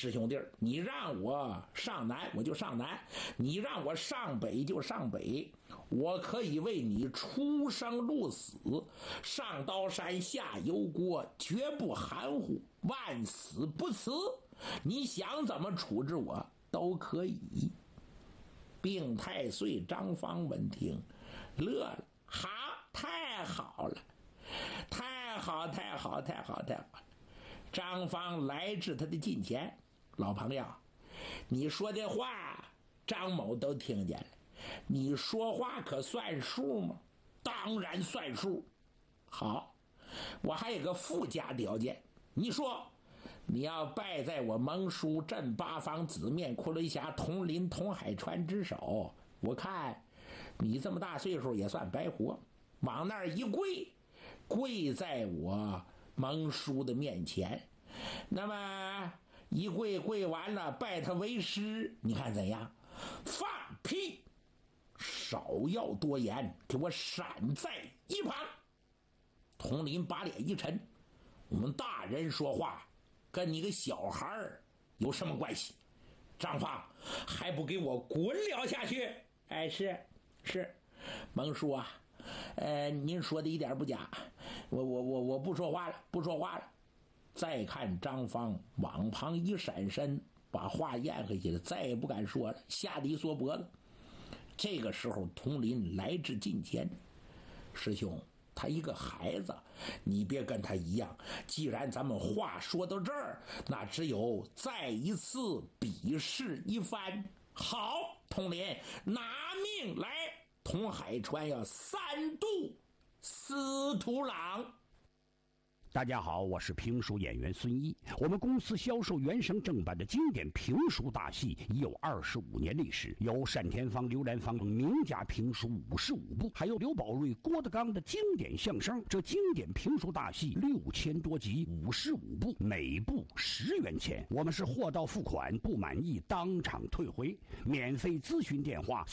师兄弟，你让我上南我就上南，你让我上北就上北，我可以为你出生入死，上刀山下油锅，绝不含糊，万死不辞。你想怎么处置我都可以。病太岁张方闻听乐了，好，太好了，太好太好太好太好了。张方来至他的近前，老朋友，你说的话张某都听见了，你说话可算数吗？当然算数。好，我还有个附加条件，你说你要败在我蒙叔镇八方紫面昆仑峡统领统海川之手，我看你这么大岁数也算白活，往那儿一跪，跪在我蒙叔的面前，那么一跪跪完了，拜他为师，你看怎样？放屁！少要多言，给我闪在一旁。佟林把脸一沉，我们大人说话跟你个小孩有什么关系？张方还不给我滚了下去！哎，是，蒙叔啊，您说的一点不假，我不说话了，不说话了。再看张方往旁一闪身，把话咽回去了，再也不敢说了，吓得一缩脖子。这个时候佟林来至近前，师兄，他一个孩子，你别跟他一样，既然咱们话说到这儿，那只有再一次比试一番。好，佟林拿命来，统海川要3度司徒郎。 大家好，我是评书演员孙一。我们公司销售原声正版的经典评书大戏已有25年历史，有单田芳、刘兰芳名家评书55部，还有刘宝瑞、郭德纲的经典相声。这经典评书大戏6000多集，55部，每部10元钱。我们是货到付款，不满意当场退回。免费咨询电话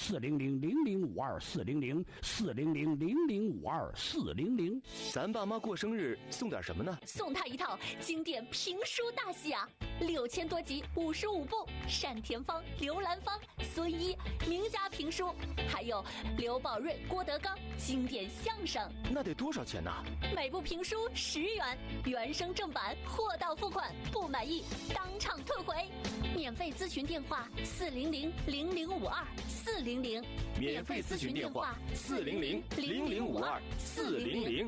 400-0052-400，400-0052-400。 咱爸妈过生日送点什么呢？ 送他一套经典评书大戏啊，6000多集，55部，单田芳、刘兰芳、孙一名家评书，还有刘宝瑞、郭德纲经典相声。 那得多少钱呢？ 每部评书10元，原声正版，货到付款，不满意当场退回。免费咨询电话400-0052-400， 免费咨询电话400-0052-400。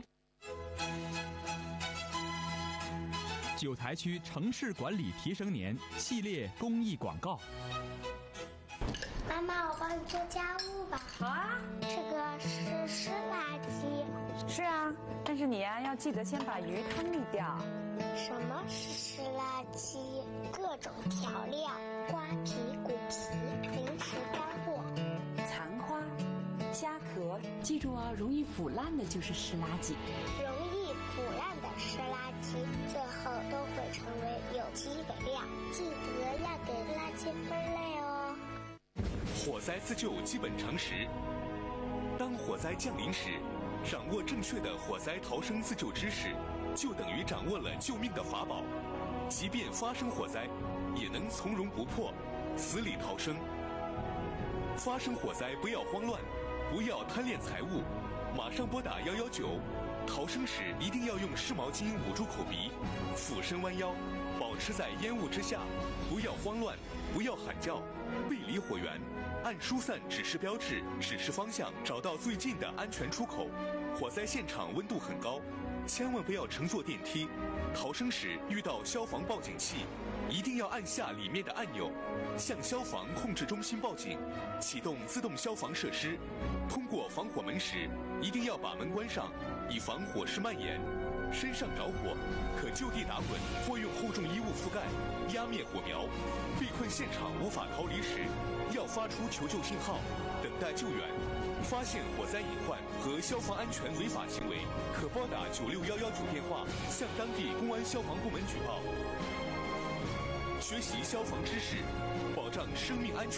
九台区城市管理提升年系列公益广告。 妈妈，我帮你做家务吧。 好啊。 这个是湿垃圾。 是啊，但是你呀，要记得先把鱼汤沥掉。 什么是湿垃圾？各种调料、瓜皮、骨皮、零食干货、 残花、虾壳，记住啊，容易腐烂的就是湿垃圾。 容易腐烂的湿垃圾，最后都会成为有机肥料。记得要给垃圾分类哦。 火灾自救基本常识：当火灾降临时，掌握正确的火灾逃生自救知识，就等于掌握了救命的法宝。即便发生火灾，也能从容不迫，死里逃生。发生火灾不要慌乱，不要贪恋财物，马上拨打119。逃生时一定要用湿毛巾捂住口鼻，俯身弯腰，保持在烟雾之下，不要慌乱，不要喊叫，背离火源，按疏散指示标志指示方向，找到最近的安全出口。火灾现场温度很高，千万不要乘坐电梯。逃生时遇到消防报警器，一定要按下里面的按钮，向消防控制中心报警，启动自动消防设施。通过防火门时，一定要把门关上，以防火势蔓延。身上着火，可就地打滚或用厚重衣物覆盖，压灭火苗。被困现场无法逃离时，要发出求救信号，等待救援。发现火灾隐患和消防安全违法行为，可拨打96119电话，向当地公安消防部门举报。学习消防知识，保障生命安全。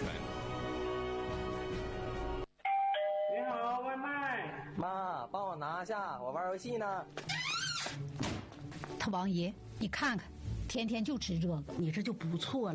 你好，外卖。 妈，帮我拿下，我玩游戏呢。 他王爷，你看看，天天就吃这个，你这就不错了。